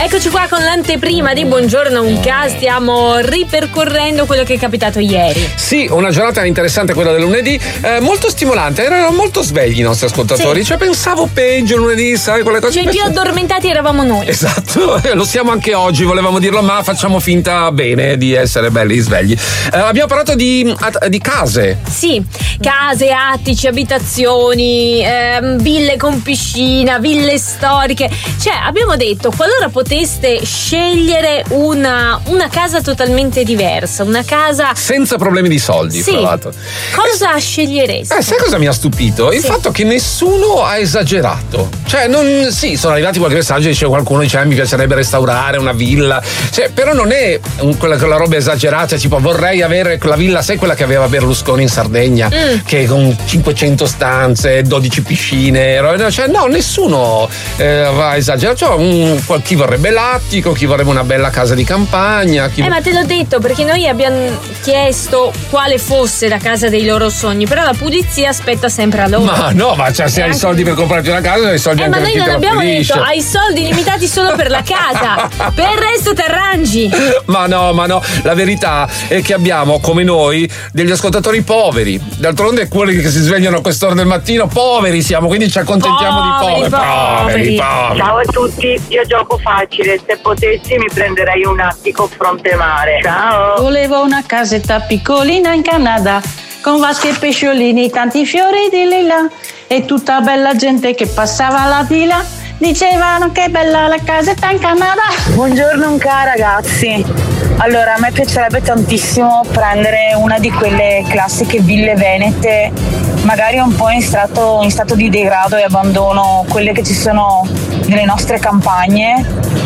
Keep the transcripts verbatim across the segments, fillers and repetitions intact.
Eccoci qua con l'anteprima di Buongiorno Unca. Stiamo ripercorrendo quello che è capitato ieri. Sì, una giornata interessante quella del lunedì, eh, molto stimolante, erano molto svegli i nostri ascoltatori. Sì. Cioè pensavo peggio lunedì, sai, quelle cose. Cioè i più addormentati eravamo noi. Esatto, lo siamo anche oggi, volevamo dirlo, ma facciamo finta bene di essere belli svegli. Eh, abbiamo parlato di, di case. Sì, case, attici, abitazioni, ehm, ville con piscina, ville storiche. Cioè abbiamo detto, qualora poteste scegliere una, una casa totalmente diversa, una casa senza problemi di soldi, sì. tra l'altro. Cosa eh, scegliereste? Eh, sai cosa mi ha stupito? Il sì. fatto che nessuno ha esagerato. Cioè, non, sì, sono arrivati qualche messaggio, dice qualcuno dice, eh, mi piacerebbe restaurare una villa. Cioè, però non è un, quella, quella roba esagerata, tipo vorrei avere quella villa, sai quella che aveva Berlusconi in Sardegna, mm. che con cinquecento stanze, dodici piscine, cioè no, nessuno eh, aveva esagerato. Cioè, un, chi vorrebbe l'attico, chi vorrebbe una bella casa di campagna. Chi... Eh, ma te l'ho detto, perché noi abbiamo chiesto quale fosse la casa dei loro sogni, però la pulizia aspetta sempre a loro. Ma no, ma cioè, se hai i soldi per comprarti una casa, hai i soldi eh, anche per per chi te la abbiamo pulisce. detto, hai soldi limitati solo per la casa, per il resto ti arrangi. Ma no, ma no, la verità è che abbiamo, come noi, degli ascoltatori poveri. D'altronde quelli che si svegliano a quest'ora del mattino, poveri siamo, quindi ci accontentiamo poveri, di poveri. Poveri, poveri, poveri. Ciao a tutti, io gioco facile, se potessi mi prenderei un attico fronte mare. Ciao. Volevo una casetta piccolina in Canada, con vasche e pesciolini, tanti fiori di lilla, e tutta bella gente che passava la di là dicevano che bella la casetta in Canada. Buongiorno Unca ragazzi. Allora, a me piacerebbe tantissimo prendere una di quelle classiche ville venete, magari un po' in stato, in stato di degrado e abbandono, quelle che ci sono nelle nostre campagne,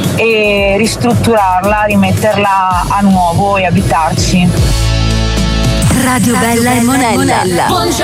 e ristrutturarla, rimetterla a nuovo e abitarci. Radio Bella e Monella.